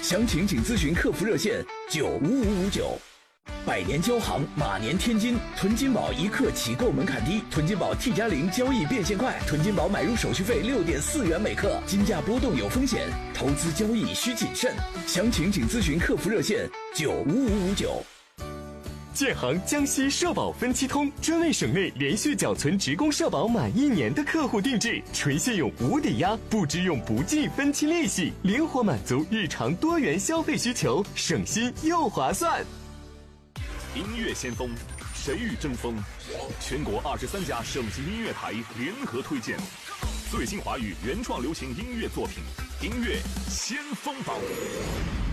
详情请咨询客服热线95559。百年交行，马年天金，囤金宝一克起购门槛低，囤金宝 T+0交易变现快，囤金宝买入手续费6.4元每克，金价波动有风险，投资交易需谨慎。详情请咨询客服热线95559。 建行江西社保分期通专为省内连续缴存职工社保满1年的客户定制，纯信用无抵押，不支用不计分期利息，灵活满足日常多元消费需求，省心又划算。 音乐先锋，谁与争锋？全国23家省级音乐台联合推荐最新华语原创流行音乐作品，音乐先锋榜。